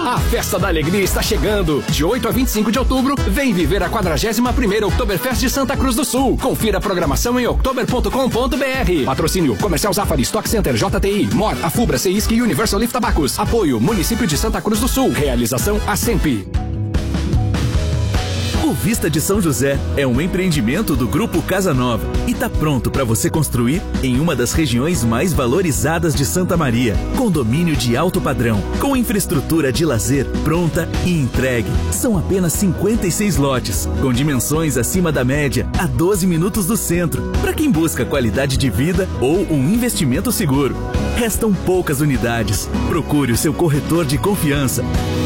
A Festa da Alegria está chegando. De 8 a 25 de outubro, vem viver a 41ª Oktoberfest de Santa Cruz do Sul. Confira a programação em oktober.com.br. Patrocínio Comercial Zafari, Stock Center, JTI, MOR, Afubra, Seisc e Universal Lift Tabacos. Apoio Município de Santa Cruz do Sul. Realização ASEMP. O Vista de São José é um empreendimento do Grupo Casa Nova e está pronto para você construir em uma das regiões mais valorizadas de Santa Maria. Condomínio de alto padrão, com infraestrutura de lazer pronta e entregue. São apenas 56 lotes, com dimensões acima da média, a 12 minutos do centro, para quem busca qualidade de vida ou um investimento seguro. Restam poucas unidades. Procure o seu corretor de confiança.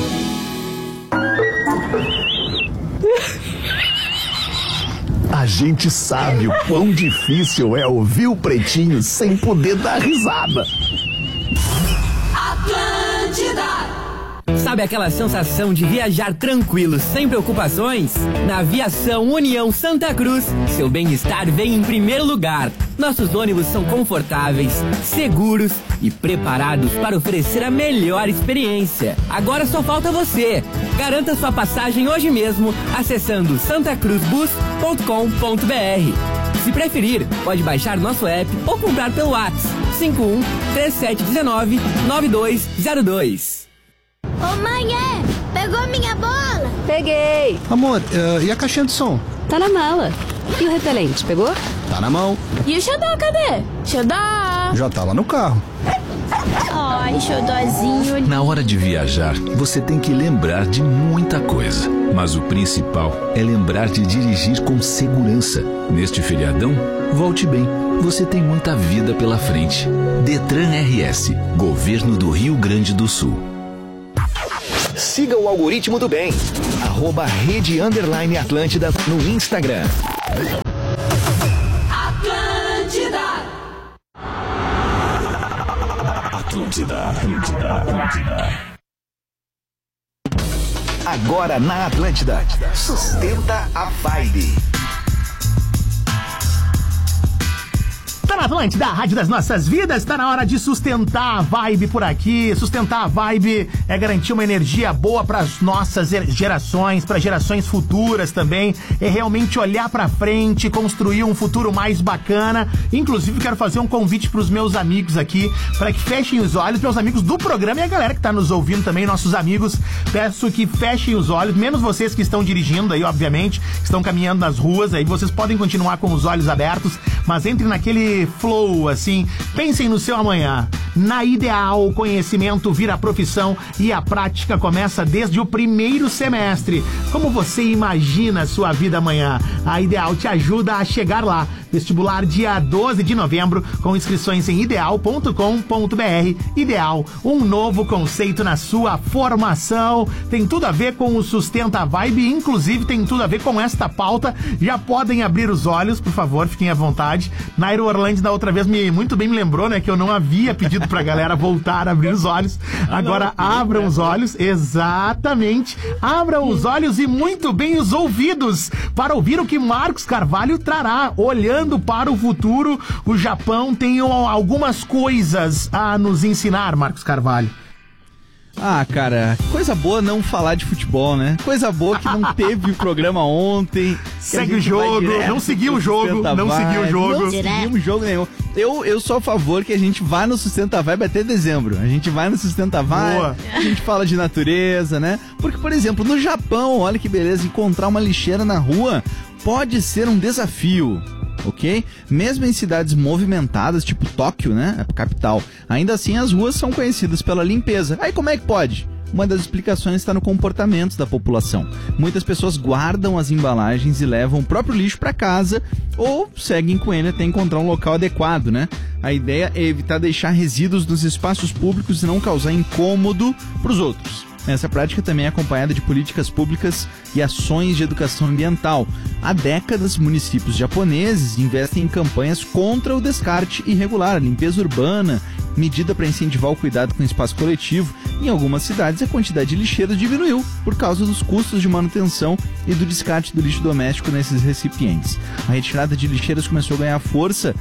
A gente sabe o quão difícil é ouvir o Pretinho sem poder dar risada. Atlântida! Sabe aquela sensação de viajar tranquilo, sem preocupações? Na Aviação União Santa Cruz, seu bem-estar vem em primeiro lugar. Nossos ônibus são confortáveis, seguros e preparados para oferecer a melhor experiência. Agora só falta você. Garanta sua passagem hoje mesmo acessando santacruzbus.com.br. Se preferir, pode baixar nosso app ou comprar pelo WhatsApp 51-3719-9202. Ô mãe, pegou minha bola? Peguei. Amor, e a caixinha de som? Tá na mala. E o repelente, pegou? Tá na mão. E o xodó, cadê? Xodó! Já tá lá no carro. Ai, xodózinho. Na hora de viajar, você tem que lembrar de muita coisa. Mas o principal é lembrar de dirigir com segurança. Neste feriadão, volte bem. Você tem muita vida pela frente. Detran RS, Governo do Rio Grande do Sul. Siga o algoritmo do bem. @Rede_Atlântida no Instagram. Atlântida. Agora na Atlântida, sustenta a vibe. Tá na Atlântida, a rádio das nossas vidas, tá na hora de sustentar a vibe por aqui. Sustentar a vibe é garantir uma energia boa para as nossas gerações, para gerações futuras também. É realmente olhar para frente, construir um futuro mais bacana. Inclusive, quero fazer um convite pros meus amigos aqui, para que fechem os olhos, meus amigos do programa e a galera que tá nos ouvindo também, nossos amigos. Peço que fechem os olhos, menos vocês que estão dirigindo aí, obviamente, que estão caminhando nas ruas, aí vocês podem continuar com os olhos abertos, mas entrem naquele flow, assim, pensem no seu amanhã. Na Ideal, o conhecimento vira profissão e a prática começa desde o primeiro semestre. Como você imagina a sua vida amanhã? A Ideal te ajuda a chegar lá. Vestibular dia 12 de novembro, com inscrições em ideal.com.br. Ideal, um novo conceito na sua formação. Tem tudo a ver com o Sustenta a Vibe, inclusive tem tudo a ver com esta pauta. Já podem abrir os olhos, por favor, fiquem à vontade. Nairo Orlando da outra vez muito bem me lembrou, né, que eu não havia pedido pra galera voltar a abrir os olhos. Agora abram os olhos, exatamente. Abram os olhos e muito bem os ouvidos para ouvir o que Marcos Carvalho trará. Olhando para o futuro, o Japão tem algumas coisas a nos ensinar, Marcos Carvalho. Ah, cara, coisa boa não falar de futebol, né? Coisa boa que não teve o programa ontem. Segue o jogo, não seguiu o jogo, não seguiu o jogo. Não seguimos jogo nenhum. Eu sou a favor que a gente vá no Sustenta Vibe até dezembro. A gente vai no Sustenta Vibe, boa. A gente fala de natureza, né? Porque, por exemplo, no Japão, olha que beleza, encontrar uma lixeira na rua pode ser um desafio. Ok? Mesmo em cidades movimentadas, tipo Tóquio, né? A capital, ainda assim as ruas são conhecidas pela limpeza. Aí como é que pode? Uma das explicações está no comportamento da população. Muitas pessoas guardam as embalagens e levam o próprio lixo para casa ou seguem com ele até encontrar um local adequado, né? A ideia é evitar deixar resíduos nos espaços públicos e não causar incômodo para os outros. Essa prática também é acompanhada de políticas públicas e ações de educação ambiental. Há décadas, municípios japoneses investem em campanhas contra o descarte irregular, a limpeza urbana, medida para incentivar o cuidado com o espaço coletivo. Em algumas cidades, a quantidade de lixeiros diminuiu por causa dos custos de manutenção e do descarte do lixo doméstico nesses recipientes. A retirada de lixeiras começou a ganhar força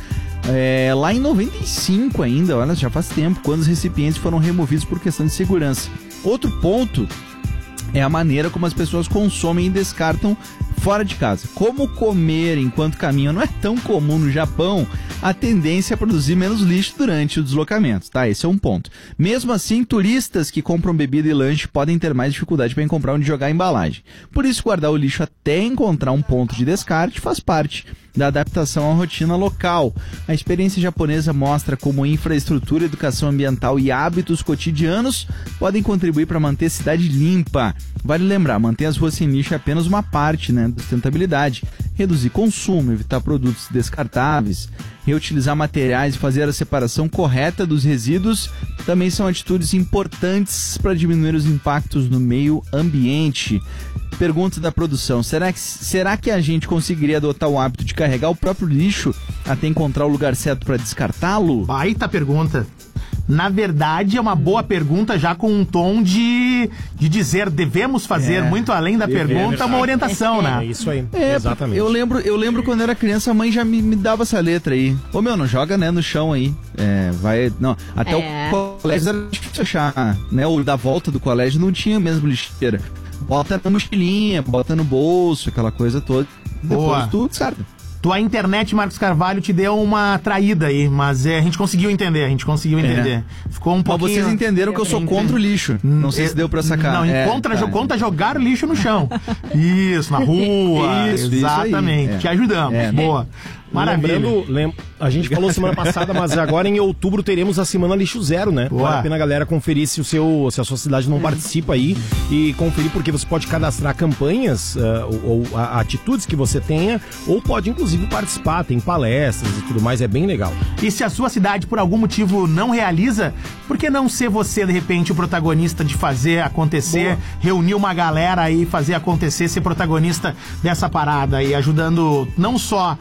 lá em 95 ainda, olha, já faz tempo, quando os recipientes foram removidos por questão de segurança. Outro ponto é a maneira como as pessoas consomem e descartam fora de casa. Como comer enquanto caminham não é tão comum no Japão, a tendência é produzir menos lixo durante o deslocamento, tá? Esse é um ponto. Mesmo assim, turistas que compram bebida e lanche podem ter mais dificuldade para encontrar onde jogar a embalagem. Por isso, guardar o lixo até encontrar um ponto de descarte faz parte da adaptação à rotina local. A experiência japonesa mostra como infraestrutura, educação ambiental e hábitos cotidianos podem contribuir para manter a cidade limpa. Vale lembrar, manter as ruas sem lixo é apenas uma parte, né, da sustentabilidade. Reduzir consumo, evitar produtos descartáveis, reutilizar materiais e fazer a separação correta dos resíduos também são atitudes importantes para diminuir os impactos no meio ambiente. Pergunta da produção: será que a gente conseguiria adotar o hábito de carregar o próprio lixo até encontrar o lugar certo para descartá-lo? Baita pergunta. Na verdade, é uma boa pergunta, já com um tom de dizer devemos fazer muito além da pergunta, uma orientação, né? É isso aí, exatamente. Eu lembro quando era criança, a mãe já me dava essa letra aí. Ô meu, não joga, né, no chão aí. Até o colégio era difícil achar, né? O da volta do colégio não tinha mesmo lixeira. Bota na mochilinha, bota no bolso, aquela coisa toda. Depois tudo certo. Tua internet, Marcos Carvalho, te deu uma traída aí, mas a gente conseguiu entender, Ficou um pouquinho... Mas vocês entenderam que eu sou contra o lixo. Não sei se deu pra sacar. Não, contra jogar lixo no chão. Isso, na rua. Exatamente. Isso aí. Te ajudamos. Boa. Maravilha. A gente falou semana passada, mas agora em outubro teremos a Semana Lixo Zero, né? Vale a pena a galera conferir se a sua cidade não participa aí e conferir, porque você pode cadastrar campanhas ou atitudes que você tenha, ou pode inclusive participar, tem palestras e tudo mais, é bem legal. E se a sua cidade por algum motivo não realiza, por que não ser você de repente o protagonista de fazer acontecer, reunir uma galera aí, fazer acontecer, ser protagonista dessa parada aí, ajudando não só